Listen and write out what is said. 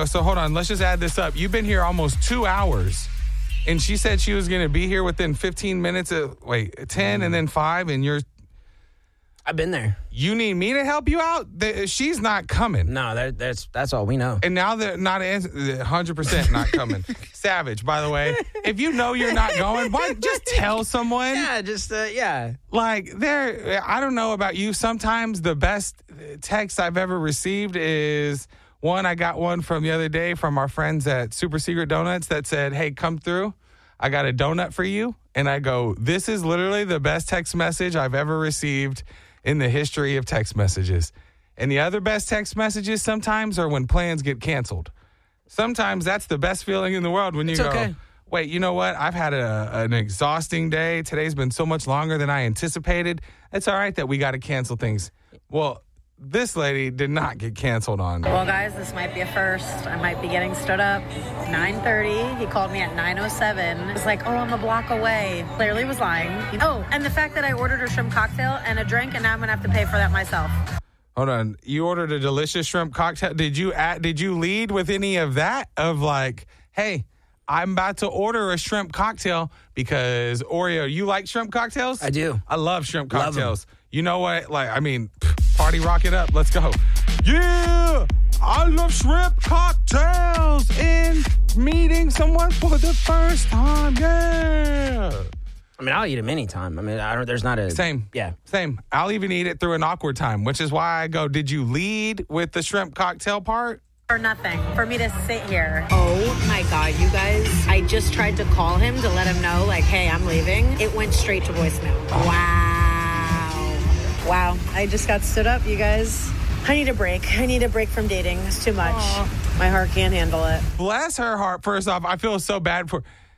go, so hold on, let's just add this up. You've been here almost 2 hours. And she said she was going to be here within 15 minutes of, 10 and then 5, and I've been there. You need me to help you out? She's not coming. No, that's all we know. And now they're not 100% not coming. Savage, by the way. If you know you're not going, why just tell someone? Yeah, just, yeah. Like, I don't know about you. Sometimes the best text I've ever received is... One, I got one from the other day from our friends at Super Secret Donuts that said, hey, come through. I got a donut for you. And I go, this is literally the best text message I've ever received in the history of text messages. And the other best text messages sometimes are when plans get canceled. Sometimes that's the best feeling in the world when you go, okay. Wait, you know what? I've had an exhausting day. Today's been so much longer than I anticipated. It's all right that we got to cancel things. Well, this lady did not get canceled on. Well, guys, this might be a first. I might be getting stood up. 9:30. He called me at 9:07. It was like, oh, I'm a block away. Clearly was lying. Oh, and the fact that I ordered a shrimp cocktail and a drink, and now I'm going to have to pay for that myself. Hold on. You ordered a delicious shrimp cocktail. Did you lead with any of that? Of like, hey, I'm about to order a shrimp cocktail because Oreo, you like shrimp cocktails? I do. I love shrimp cocktails. Love You know what? Party rock it up. Let's go. Yeah, I love shrimp cocktails in meeting someone for the first time. Yeah. I mean, I'll eat them anytime. I mean, there's not a... Same. Yeah. Same. I'll even eat it through an awkward time, which is why I go, did you lead with the shrimp cocktail part? For nothing. For me to sit here. Oh, my God, you guys. I just tried to call him to let him know, hey, I'm leaving. It went straight to voicemail. Wow. I just got stood up, you guys. I need a break. I need a break from dating. It's too much. Aww. My heart can't handle it. Bless her heart. First off, I feel so bad for...